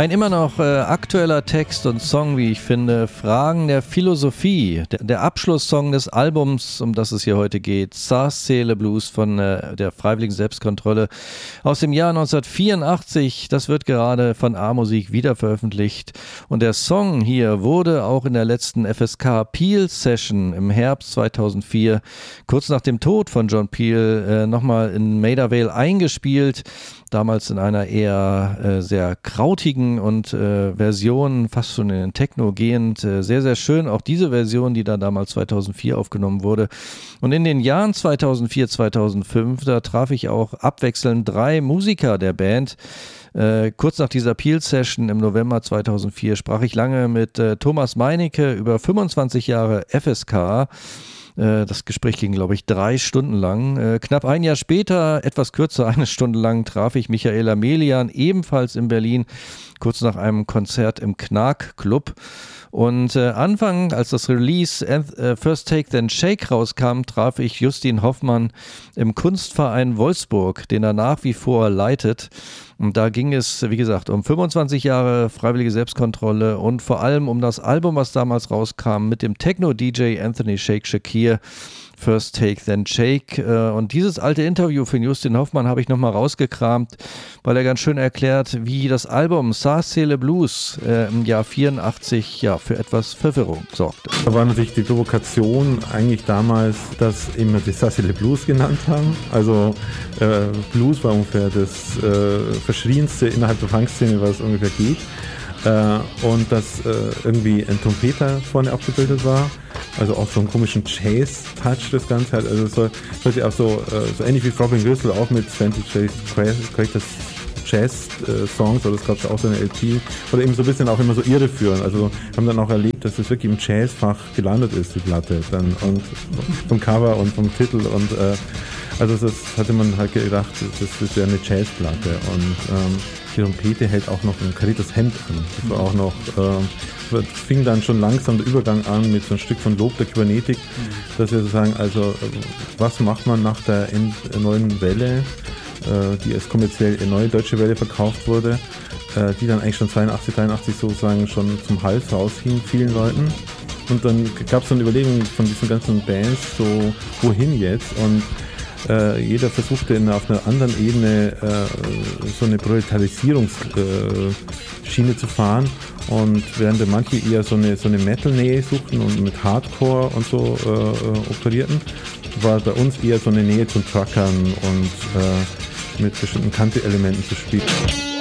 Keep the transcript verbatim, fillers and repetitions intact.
Ein immer noch äh, aktueller Text und Song, wie ich finde, Fragen der Philosophie. Der, der Abschlusssong des Albums, um das es hier heute geht, Saas Seele Blues von äh, der Freiwilligen Selbstkontrolle aus dem Jahr neunzehnhundertvierundachtzig. Das wird gerade von A-Musik wiederveröffentlicht. Und der Song hier wurde auch in der letzten F S K Peel Session im Herbst zweitausendvier, kurz nach dem Tod von John Peel, äh, nochmal in Maida Vale eingespielt. Damals in einer eher äh, sehr krautigen und äh, Version, fast schon in den Techno gehend. Äh, sehr, sehr schön. Auch diese Version, die da damals zweitausendvier aufgenommen wurde. Und in den Jahren zweitausendvier, zweitausendfünf, da traf ich auch abwechselnd drei Musiker der Band. Äh, kurz nach dieser Peel-Session im November zweitausendvier sprach ich lange mit äh, Thomas Meinecke über fünfundzwanzig Jahre F S K. Das Gespräch ging, glaube ich, drei Stunden lang. Knapp ein Jahr später, etwas kürzer, eine Stunde lang, traf ich Michaela Melian, ebenfalls in Berlin, kurz nach einem Konzert im Knark-Club. Und äh, Anfang, als das Release äh, First Take Then Shake rauskam, traf ich Justin Hoffmann im Kunstverein Wolfsburg, den er nach wie vor leitet. Und da ging es, wie gesagt, um fünfundzwanzig Jahre Freiwillige Selbstkontrolle und vor allem um das Album, was damals rauskam, mit dem Techno-D J Anthony Shake Shakir, First Take Then Shake. Und dieses alte Interview von Justin Hoffmann habe ich nochmal rausgekramt, weil er ganz schön erklärt, wie das Album Saas Seele Blues äh, im Jahr vierundachtzig ja, für etwas Verwirrung sorgte. Da war natürlich die Provokation eigentlich damals, dass immer die Saas Seele Blues genannt haben. Also äh, Blues war ungefähr das äh, Verschrienste innerhalb der Punkszene, was es ungefähr geht. Äh, und dass äh, irgendwie ein Trompeter vorne abgebildet war. Also auch so einen komischen Jazz-Touch das Ganze hat. Also es soll, sollte auch so, äh, so ähnlich wie Robin Gristle auch mit zwanzig Greatest Jazz-Songs, oder es gab ja auch so eine L P, oder eben so ein bisschen auch immer so irreführend. Also haben dann auch erlebt, dass das wirklich im Jazzfach gelandet ist, die Platte. Dann und vom Cover und vom Titel und äh, also das hatte man halt gedacht, das, das wäre eine Jazzplatte. Und ähm, die Trompete hält auch noch ein kariertes Hemd an. Das war auch noch, äh, fing dann schon langsam der Übergang an mit so ein Stück von Lob der Kybernetik, dass wir sozusagen, also was macht man nach der neuen Welle, äh, die als kommerziell eine neue deutsche Welle verkauft wurde, äh, die dann eigentlich schon zweiundachtzig, dreiundachtzig sozusagen schon zum Hals raushing, vielen Leuten. Und dann gab es so eine Überlegung von diesen ganzen Bands, so wohin jetzt? Und Äh, jeder versuchte in, auf einer anderen Ebene äh, so eine Proletarisierungsschiene äh, zu fahren, und während manche eher so eine, so eine Metal-Nähe suchten und mit Hardcore und so äh, operierten, war bei uns eher so eine Nähe zu Truckern und äh, mit bestimmten Country-Elementen zu spielen.